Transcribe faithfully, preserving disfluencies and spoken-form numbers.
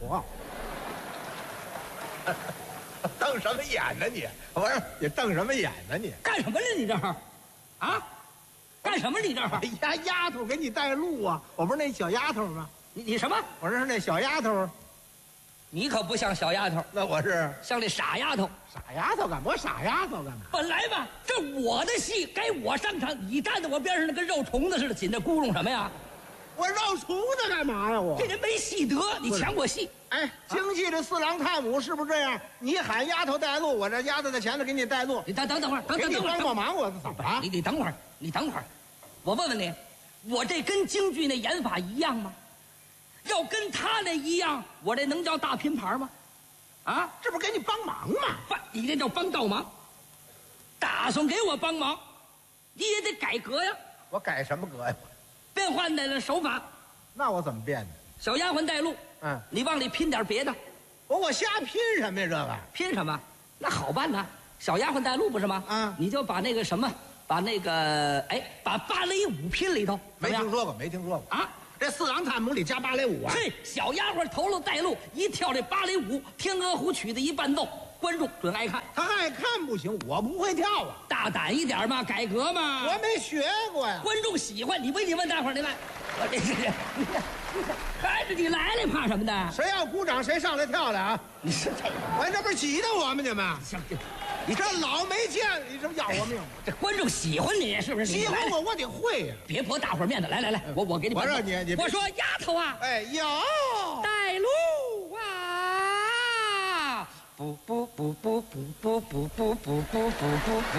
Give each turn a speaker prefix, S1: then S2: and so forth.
S1: 活。瞪什么眼呢你？我说你瞪什么眼呢你？
S2: 干什么呢你这儿？啊？干什么你这儿？
S1: 哎呀，丫头给你带路啊！我不是那小丫头吗？
S2: 你你什么？
S1: 我说是那小丫头。
S2: 你可不像小丫头，
S1: 那我是
S2: 像这傻丫头。
S1: 傻丫头干嘛？我傻丫头干嘛？
S2: 本来吧，这我的戏该我上场，你站在我边上，那跟肉虫子似的，紧着咕噜什么呀？
S1: 我绕虫子干嘛呀？我
S2: 这人没戏得，你抢我戏。
S1: 哎，京戏这四郎探母是不是这样？你喊丫头带路，我这丫头在前头给你带路。
S2: 你等等等会儿，等
S1: 给你
S2: 等等会儿，
S1: 帮帮忙，我怎么了？
S2: 你你等会儿，你等会儿，我问问你，我这跟京剧那演法一样吗？要跟他那一样，我这能叫大拼盘吗？啊，
S1: 这不是给你帮忙吗？
S2: 帮你这叫帮倒忙，打算给我帮忙，你也得改革呀，
S1: 我改什么革呀？
S2: 变换的手法。
S1: 那我怎么变呢？
S2: 小丫鬟带路，
S1: 嗯，
S2: 你往里拼点别的，
S1: 我我瞎拼什么呀？这个
S2: 拼什么？那好办呐，小丫鬟带路不是吗？
S1: 嗯
S2: 你就把那个什么，把那个哎，把芭蕾舞拼里头，
S1: 没听说过，没听说过
S2: 啊。
S1: 这四郎探母里加芭蕾舞啊？
S2: 嘿，小丫鬟头喽带路，一跳这芭蕾舞，天鹅湖曲子一伴奏，观众准爱看。
S1: 他爱看不行，我不会跳啊，
S2: 大胆一点嘛，改革嘛。
S1: 我没学过呀。
S2: 观众喜欢，你问你问大伙儿，你来，我这是，你看，你看，看着你来了，怕什么的？
S1: 谁要鼓掌，谁上来跳来啊？
S2: 你是这个，
S1: 我这不是挤得我吗？你们
S2: 行行，
S1: 你这老没见，你这不要我命吗？
S2: 这观众喜欢你是不是？
S1: 喜欢我，我得会呀。
S2: 别驳大伙儿面子，来来来，我我给你伴奏。
S1: 我说你你
S2: 我说丫头啊，
S1: 哎，有
S2: 带路啊！不不不不不不不不不不不不。